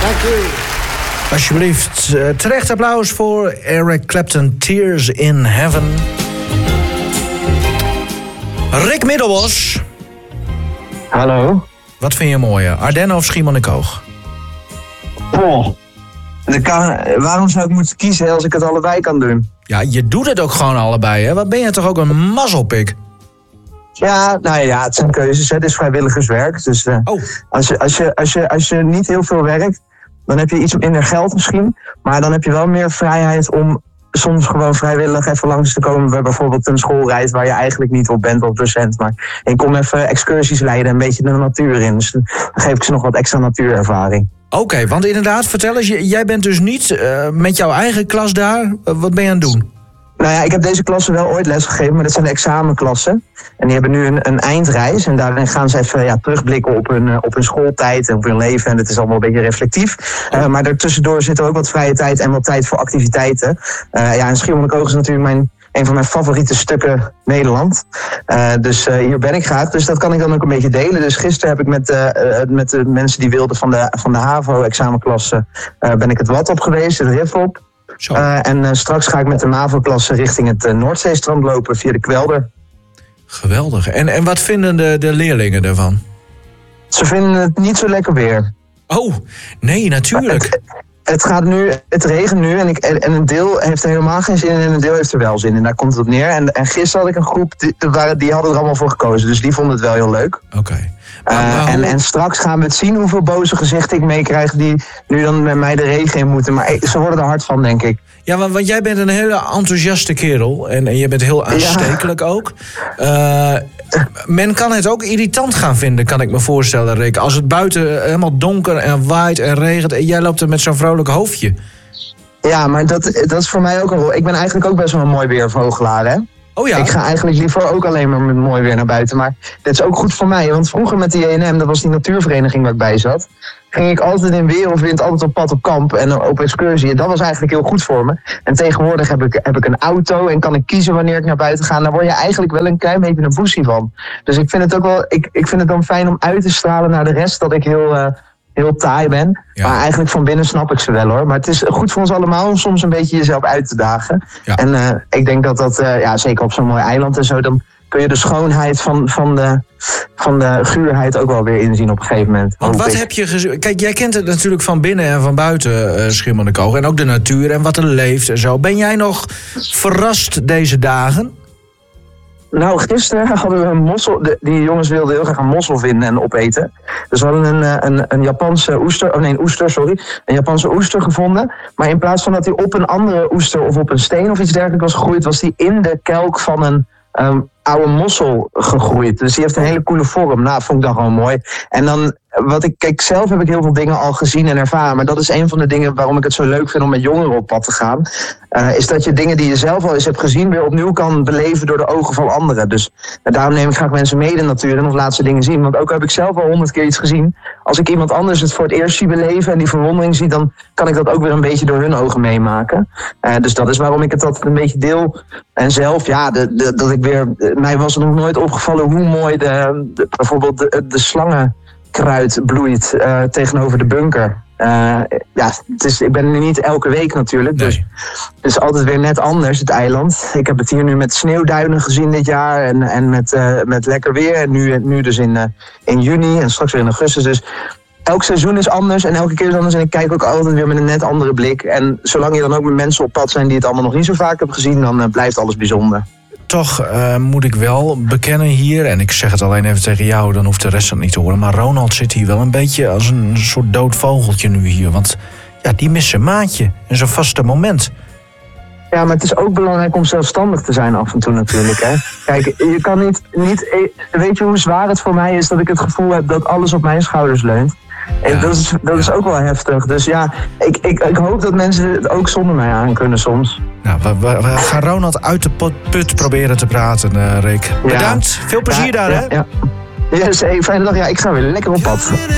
Dank u. Alsjeblieft, terecht applaus voor Eric Clapton, Tears in Heaven. Rick Middelbos. Hallo. Wat vind je mooier, Ardennen of Schiermonnikoog? Waarom zou ik moeten kiezen als ik het allebei kan doen? Ja, je doet het ook gewoon allebei, hè? Wat ben je toch ook een mazzelpik? Ja, nou ja, het zijn keuzes. Het is vrijwilligerswerk. Dus als je niet heel veel werkt, dan heb je iets minder geld misschien. Maar dan heb je wel meer vrijheid om soms gewoon vrijwillig even langs te komen bij bijvoorbeeld een schoolreis waar je eigenlijk niet op bent als docent. Maar ik kom even excursies leiden, een beetje de natuur in. Dus dan geef ik ze nog wat extra natuurervaring. Oké, want inderdaad, vertel eens, jij bent dus niet met jouw eigen klas daar. Wat ben je aan het doen? Nou ja, ik heb deze klassen wel ooit lesgegeven, maar dat zijn de examenklassen. En die hebben nu een eindreis. En daarin gaan ze even terugblikken op hun schooltijd en op hun leven. En het is allemaal een beetje reflectief. Maar daartussendoor zit er ook wat vrije tijd en wat tijd voor activiteiten. En Schiermonnikoog is natuurlijk een van mijn favoriete stukken Nederland. Dus hier ben ik graag. Dus dat kan ik dan ook een beetje delen. Dus gisteren heb ik met de mensen die wilden van de HAVO-examenklasse... ben ik het Wad op geweest, het Rif op. En straks ga ik met de MAVO-klasse richting het Noordzeestrand lopen via de Kwelder. Geweldig. En wat vinden de leerlingen ervan? Ze vinden het niet zo lekker weer. Oh, nee, natuurlijk. Het regent nu en een deel heeft er helemaal geen zin in en een deel heeft er wel zin in. Daar komt het op neer. En gisteren had ik een groep, die hadden er allemaal voor gekozen. Dus die vonden het wel heel leuk. Oké. En straks gaan we het zien hoeveel boze gezichten ik meekrijg die nu dan met mij de regen in moeten. Maar ze worden er hard van, denk ik. Ja, want jij bent een hele enthousiaste kerel. En je bent heel aanstekelijk ook. Men kan het ook irritant gaan vinden, kan ik me voorstellen, Rick. Als het buiten helemaal donker en waait en regent en jij loopt er met zo'n vrolijk hoofdje. Ja, maar dat is voor mij ook een rol. Ik ben eigenlijk ook best wel een mooi weervogelaar, hè? Oh ja. Ik ga eigenlijk liever ook alleen maar met mooi weer naar buiten. Maar dit is ook goed voor mij. Want vroeger met de JNM, dat was die natuurvereniging waar ik bij zat, ging ik altijd in weer of wind altijd op pad op kamp en op excursie. En dat was eigenlijk heel goed voor me. En tegenwoordig heb ik een auto en kan ik kiezen wanneer ik naar buiten ga. En daar word je eigenlijk wel een klein beetje een boesie van. Dus ik vind het ook wel, ik vind het dan fijn om uit te stralen naar de rest dat ik heel taai ben. Ja. Maar eigenlijk van binnen snap ik ze wel, hoor. Maar het is goed voor ons allemaal om soms een beetje jezelf uit te dagen. Ja. En ik denk dat zeker op zo'n mooi eiland en zo, dan kun je de schoonheid van de guurheid ook wel weer inzien op een gegeven moment. Want wat heb je gezien? Kijk, jij kent het natuurlijk van binnen en van buiten, Schiermonnikoog. En ook de natuur en wat er leeft en zo. Ben jij nog verrast deze dagen? Nou, gisteren hadden we een mossel. Die jongens wilden heel graag een mossel vinden en opeten. Dus we hadden een Japanse oester. Oh nee, een oester, sorry. Een Japanse oester gevonden. Maar in plaats van dat hij op een andere oester of op een steen of iets dergelijks was gegroeid, was die in de kelk van een oude mossel gegroeid. Dus die heeft een hele coole vorm. Nou, vond ik dan gewoon mooi. En dan, kijk, zelf heb ik heel veel dingen al gezien en ervaren. Maar dat is een van de dingen waarom ik het zo leuk vind om met jongeren op pad te gaan. Is dat je dingen die je zelf al eens hebt gezien weer opnieuw kan beleven door de ogen van anderen. Dus daarom neem ik graag mensen mee in de natuur en of laat ze dingen zien. Want ook heb ik zelf al 100 keer iets gezien. Als ik iemand anders het voor het eerst zie beleven en die verwondering zie, dan kan ik dat ook weer een beetje door hun ogen meemaken. Dus dat is waarom ik het altijd een beetje deel. En zelf, ja, dat ik weer, mij was het nog nooit opgevallen hoe mooi bijvoorbeeld de slangenkruid bloeit tegenover de bunker. Ik ben er niet elke week natuurlijk, dus het is altijd weer net anders, het eiland. Ik heb het hier nu met sneeuwduinen gezien dit jaar en met lekker weer. En nu dus in juni en straks weer in augustus. Dus elk seizoen is anders en elke keer is anders. En ik kijk ook altijd weer met een net andere blik. En zolang je dan ook met mensen op pad zijn die het allemaal nog niet zo vaak hebben gezien, dan blijft alles bijzonder. Toch moet ik wel bekennen hier, en ik zeg het alleen even tegen jou, dan hoeft de rest het niet te horen, maar Ronald zit hier wel een beetje als een soort dood vogeltje nu hier. Want ja, die mist zijn maatje en zijn vaste moment. Ja, maar het is ook belangrijk om zelfstandig te zijn af en toe natuurlijk, hè. Kijk, je kan niet. Weet je hoe zwaar het voor mij is dat ik het gevoel heb dat alles op mijn schouders leunt? En dat is ook wel heftig. Dus ja, ik hoop dat mensen het ook zonder mij aan kunnen soms. Nou, we gaan Ronald uit de put proberen te praten, Rick. Bedankt. Veel plezier daar, hè? Ja. Yes, fijne dag. Ja, ik ga weer lekker op pad.